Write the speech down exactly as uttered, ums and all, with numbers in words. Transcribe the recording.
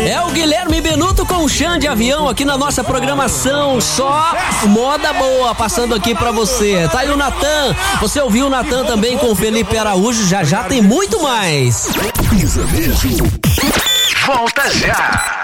É o Guilherme Benuto com o Xande de Avião aqui na nossa programação. Só moda boa passando aqui pra você. Tá aí o Natan. Você ouviu o Natan também com o Felipe Araújo. Já já tem muito mais. Volta já.